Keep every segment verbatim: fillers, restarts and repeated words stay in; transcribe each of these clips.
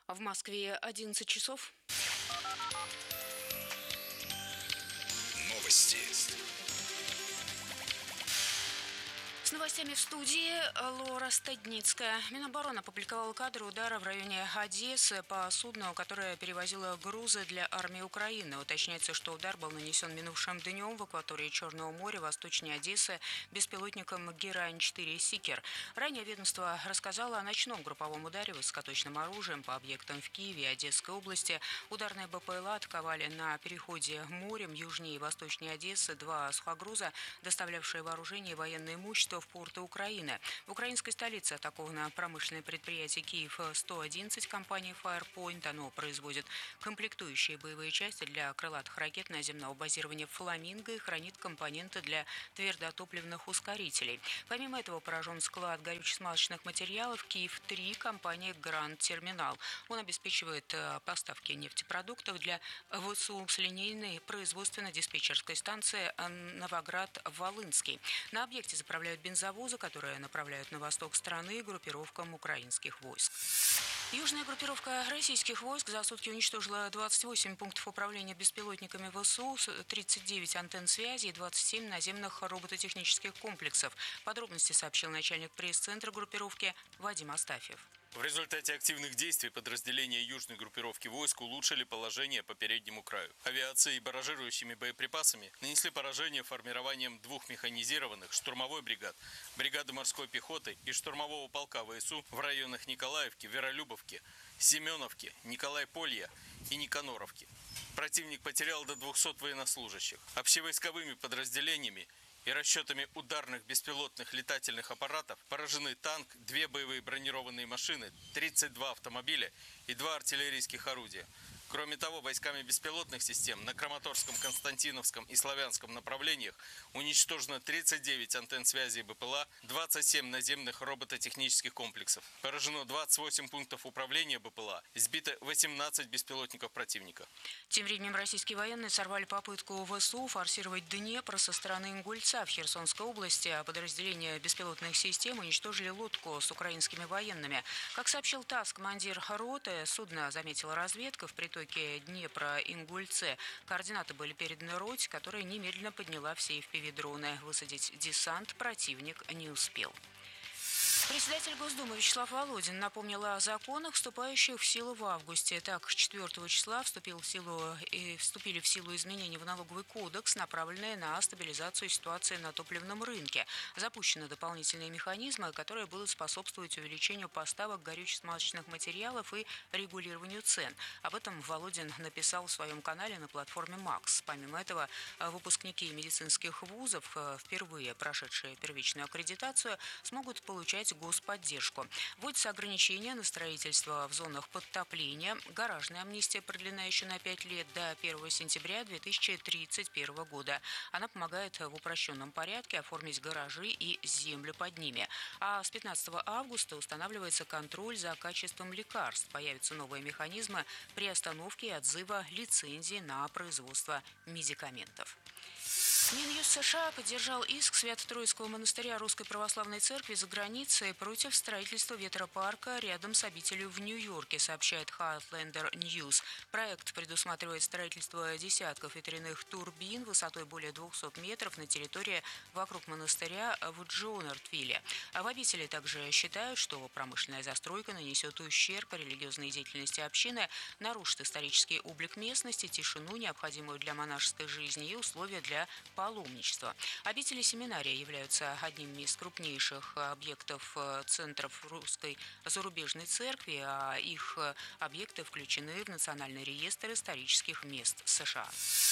В Москве одиннадцать часов. Новости. С новостями в студии Лора Стадницкая. Минобороны опубликовала кадры удара в районе Одессы по судну, которое перевозило грузы для армии Украины. Уточняется, что удар был нанесен минувшим днем в акватории Черного моря, восточнее Одессы, беспилотником Герань четыре «Сикер». Ранее ведомство рассказало о ночном групповом ударе высокоточным оружием по объектам в Киеве и Одесской области. Ударные БПЛА атаковали на переходе морем южнее и восточнее Одессы два сухогруза, доставлявшие вооружение и военное имущество в порты Украины. В украинской столице атаковано промышленное предприятие Киев сто одиннадцать компании Firepoint. Оно производит комплектующие боевые части для крылатых ракет наземного базирования «Фламинго» и хранит компоненты для твердотопливных ускорителей. Помимо этого поражен склад горюче-смазочных материалов Киев три компании «Гранд Терминал». Он обеспечивает поставки нефтепродуктов для ВСУ с линейной производственно-диспетчерской станции Новоград-Волынский. На объекте заправляют бензовозы, которые направляют на восток страны группировкам украинских войск. Южная группировка российских войск за сутки уничтожила двадцать восемь пунктов управления беспилотниками ВСУ, тридцать девять антенн связи и двадцать семь наземных робототехнических комплексов. Подробности сообщил начальник пресс-центра группировки Вадим Астафьев. В результате активных действий подразделения южной группировки войск улучшили положение по переднему краю. Авиацией и баражирующими боеприпасами нанесли поражение формированием двух механизированных штурмовой бригад, бригады морской пехоты и штурмового полка ВСУ в районах Николаевки, Веролюбовки, Семеновки, Николай-Полья и Никаноровки. Противник потерял до двухсот военнослужащих. Общевойсковыми подразделениями и расчетами ударных беспилотных летательных аппаратов поражены танк, две боевые бронированные машины, тридцать два автомобиля и два артиллерийских орудия. Кроме того, войсками беспилотных систем на Краматорском, Константиновском и Славянском направлениях уничтожено тридцать девять антенн связи и БПЛА, двадцать семь наземных робототехнических комплексов. Поражено двадцать восемь пунктов управления БПЛА, сбито восемнадцать беспилотников противника. Тем временем российские военные сорвали попытку ВСУ форсировать Днепр со стороны Ингульца в Херсонской области. А подразделения беспилотных систем уничтожили лодку с украинскими военными. Как сообщил ТАСС, командир роты, судно заметила разведка в притоке Днепра-Ингульце. Координаты были переданы роте, которая немедленно подняла все эф пи ви-дроны. Высадить десант противник не успел. Председатель Госдумы Вячеслав Володин напомнил о законах, вступающих в силу в августе. Так, четвёртого числа вступил в силу, и вступили в силу изменения в налоговый кодекс, направленные на стабилизацию ситуации на топливном рынке. Запущены дополнительные механизмы, которые будут способствовать увеличению поставок горюче-смазочных материалов и регулированию цен. Об этом Володин написал в своем канале на платформе Макс. Помимо этого, выпускники медицинских вузов, впервые прошедшие первичную аккредитацию, смогут получать господдержку. Вводятся ограничения на строительство в зонах подтопления. Гаражная амнистия продлена еще на пять лет до первого сентября две тысячи тридцать первого года. Она помогает в упрощенном порядке оформить гаражи и землю под ними. А с пятнадцатого августа устанавливается контроль за качеством лекарств. Появятся новые механизмы приостановки и отзыва лицензии на производство медикаментов. Минюст США поддержал иск Свято-Троицкого монастыря Русской Православной Церкви за границей против строительства ветропарка рядом с обителью в Нью-Йорке, сообщает Heartlander News. Проект предусматривает строительство десятков ветряных турбин высотой более двухсот метров на территории вокруг монастыря в Джонартвилле. А в обители также считают, что промышленная застройка нанесет ущерб религиозной деятельности общины, нарушит исторический облик местности, тишину, необходимую для монашеской жизни, и условия для паломничества. Обители семинария являются одним из крупнейших объектов центров русской зарубежной церкви, а их объекты включены в Национальный реестр исторических мест США.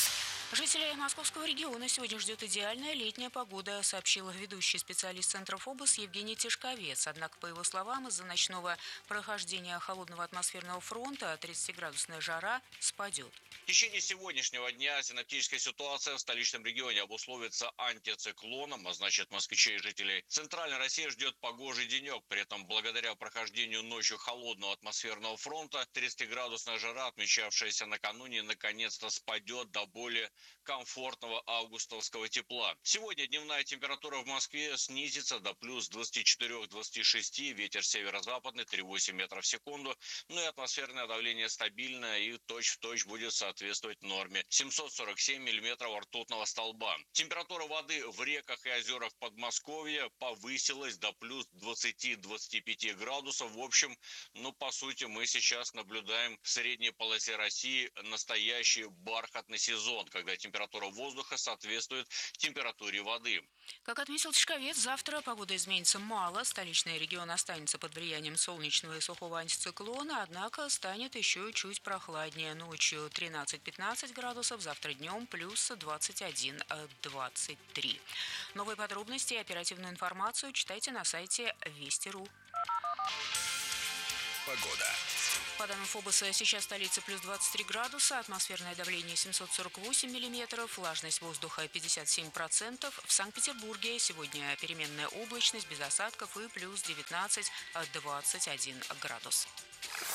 Жителей московского региона сегодня ждет идеальная летняя погода, сообщил ведущий специалист Центра ФОБОС Евгений Тишковец. Однако, по его словам, из-за ночного прохождения холодного атмосферного фронта тридцатиградусная жара спадет. В течение сегодняшнего дня синоптическая ситуация в столичном регионе регионе обусловится антициклоном, а значит, москвичей и жителей Центральной России ждет погожий денек. При этом, благодаря прохождению ночью холодного атмосферного фронта, тридцатиградусная жара, отмечавшаяся накануне, наконец-то спадет до более комфортного августовского тепла. Сегодня дневная температура в Москве снизится до плюс двадцати четырёх — двадцати шести, ветер северо-западный три целых восемь десятых метров в секунду, ну и атмосферное давление стабильное и точь-в-точь будет соответствовать норме семьсот сорок семь миллиметров ртутного столба. Температура воды в реках и озерах Подмосковья повысилась до плюс двадцати — двадцати пяти градусов. В общем, ну по сути мы сейчас наблюдаем в средней полосе России настоящий бархатный сезон, когда температура воздуха соответствует температуре воды. Как отметил Тишковец, завтра погода изменится мало. Столичный регион останется под влиянием солнечного и сухого антициклона, однако станет еще чуть прохладнее. Ночью тринадцать-пятнадцать градусов, завтра днем плюс двадцать один — двадцать три. Новые подробности и оперативную информацию читайте на сайте Вести точка ру. Погода. По данным ФОБОСа, сейчас в столице плюс двадцать три градуса, атмосферное давление семьсот сорок восемь миллиметров, влажность воздуха пятьдесят семь процентов. В Санкт-Петербурге сегодня переменная облачность без осадков и плюс девятнадцать — двадцать один градус.